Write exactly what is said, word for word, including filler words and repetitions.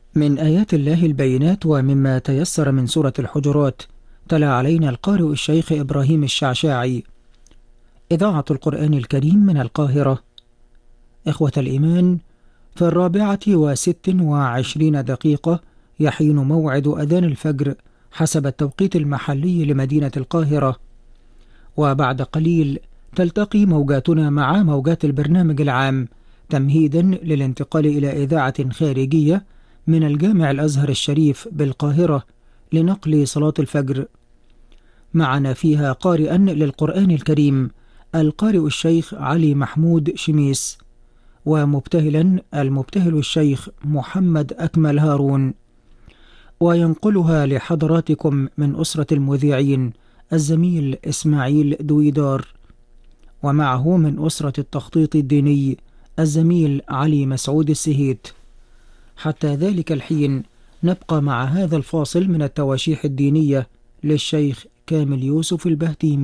من آيات الله البينات ومما تيسر من سورة الحجرات، تلا علينا القارئ الشيخ إبراهيم الشعشاعي. إذاعة القرآن الكريم من القاهرة. إخوة الإيمان، في الرابعة وست وعشرين دقيقة يحين موعد أذان الفجر حسب التوقيت المحلي لمدينة القاهرة، وبعد قليل تلتقي موجاتنا مع موجات البرنامج العام تمهيدا للانتقال إلى إذاعة خارجية من الجامع الأزهر الشريف بالقاهرة لنقل صلاة الفجر. معنا فيها قارئا للقرآن الكريم القارئ الشيخ علي محمود شميس، ومبتهلا المبتهل الشيخ محمد أكمل هارون، وينقلها لحضراتكم من أسرة المذيعين الزميل إسماعيل دويدار، ومعه من أسرة التخطيط الديني الزميل علي مسعود السهيت. حتى ذلك الحين نبقى مع هذا الفاصل من التواشيح الدينية للشيخ كامل يوسف البهتيمي.